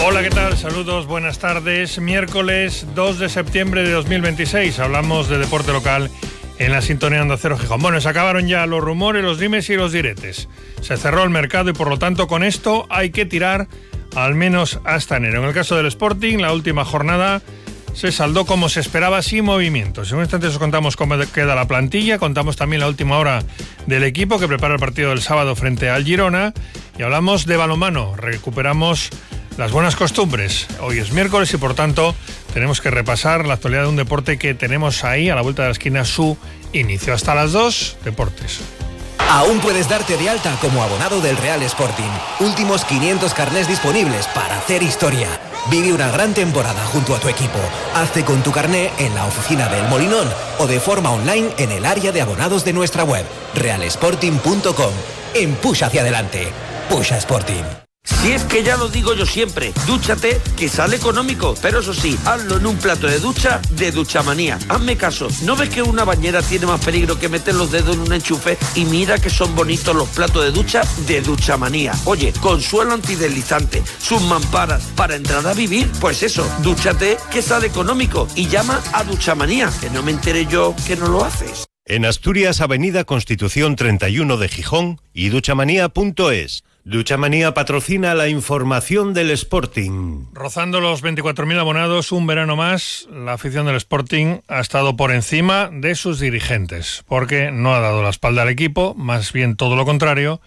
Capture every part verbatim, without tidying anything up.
Hola, ¿qué tal? Saludos, buenas tardes. Miércoles dos de septiembre de dos mil veintiséis. Hablamos de deporte local en la sintonía de Onda Cero Gijón. Bueno, se acabaron ya los rumores, los dimes y los diretes. Se cerró el mercado y por lo tanto con esto hay que tirar al menos hasta enero. En el caso del Sporting, la última jornada se saldó como se esperaba, sin movimientos. En un instante os contamos cómo queda la plantilla, contamos también la última hora del equipo que prepara el partido del sábado frente al Girona y hablamos de balonmano. Recuperamos las buenas costumbres. Hoy es miércoles y por tanto tenemos que repasar la actualidad de un deporte que tenemos ahí a la vuelta de la esquina su inicio. Hasta las dos, deportes. Aún puedes darte de alta como abonado del Real Sporting. Últimos quinientos carnés disponibles para hacer historia. Vive una gran temporada junto a tu equipo. Hazte con tu carné en la oficina del Molinón o de forma online en el área de abonados de nuestra web, real sporting punto com. Empuja hacia adelante. Pusha Sporting. Si es que ya lo digo yo siempre, dúchate que sale económico, pero eso sí, hazlo en un plato de ducha de Duchamanía. Hazme caso, ¿no ves que una bañera tiene más peligro que meter los dedos en un enchufe? Y mira que son bonitos los platos de ducha de Duchamanía. Oye, con suelo antideslizante, sus mamparas para entrar a vivir, pues eso, dúchate que sale económico y llama a Duchamanía, que no me entere yo que no lo haces. En Asturias, Avenida Constitución treinta y uno de Gijón y duchamanía punto es. Duchamanía patrocina la información del Sporting. Rozando los veinticuatro mil abonados, un verano más, la afición del Sporting ha estado por encima de sus dirigentes, porque no ha dado la espalda al equipo, más bien todo lo contrario,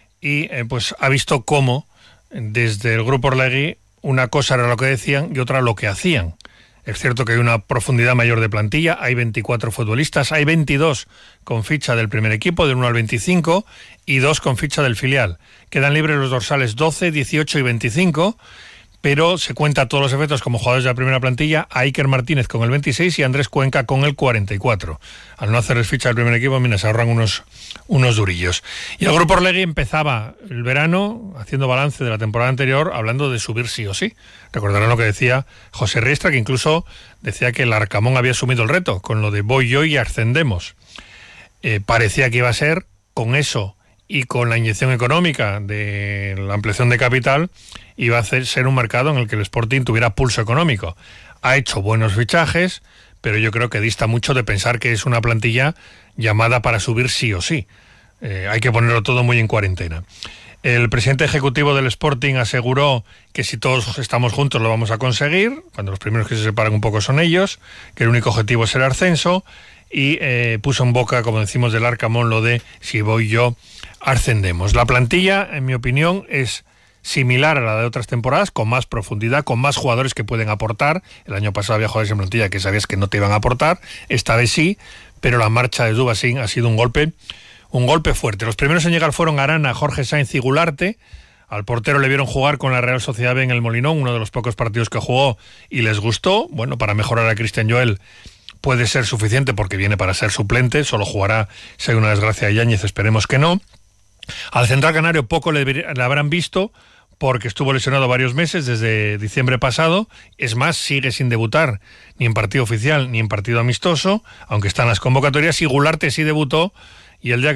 y eh, pues ha visto cómo desde el Grupo Orlegui una cosa era lo que decían y otra lo que hacían. Es cierto que hay una profundidad mayor de plantilla, hay veinticuatro futbolistas, hay veintidós con ficha del primer equipo, del uno al veinticinco, y dos con ficha del filial. Quedan libres los dorsales doce, dieciocho y veinticinco, pero se cuenta a todos los efectos como jugadores de la primera plantilla, a Iker Martínez con el veintiséis y Andrés Cuenca con el cuarenta y cuatro. Al no hacerles ficha del primer equipo, mira, se ahorran unos, unos durillos. Y el Grupo Orlegui empezaba el verano haciendo balance de la temporada anterior, hablando de subir sí o sí. Recordarán lo que decía José Riestra, que incluso decía que el Arcamón había asumido el reto, con lo de voy yo y ascendemos. Eh, parecía que iba a ser con eso y con la inyección económica de la ampliación de capital, iba a hacer, ser un mercado en el que el Sporting tuviera pulso económico. Ha hecho buenos fichajes, pero yo creo que dista mucho de pensar que es una plantilla llamada para subir sí o sí. Eh, hay que ponerlo todo muy en cuarentena. El presidente ejecutivo del Sporting aseguró que si todos estamos juntos lo vamos a conseguir, cuando los primeros que se separan un poco son ellos, que el único objetivo es el ascenso, y eh, puso en boca, como decimos, del Arcamón lo de si voy yo, ascendemos. La plantilla, en mi opinión, es similar a la de otras temporadas, con más profundidad, con más jugadores que pueden aportar. El año pasado había jugadores en plantilla que sabías que no te iban a aportar, esta vez sí, pero la marcha de Dubasín ha sido un golpe, un golpe fuerte. Los primeros en llegar fueron Arana, Jorge Sainz y Gularte. Al portero le vieron jugar con la Real Sociedad B en el Molinón, uno de los pocos partidos que jugó, y les gustó. Bueno, para mejorar a Cristian Joel puede ser suficiente porque viene para ser suplente, solo jugará si hay una desgracia de Yáñez, esperemos que no. Al central canario poco le, le habrán visto porque estuvo lesionado varios meses desde diciembre pasado, es más, sigue sin debutar ni en partido oficial ni en partido amistoso, aunque están las convocatorias, y Gularte sí debutó y el día que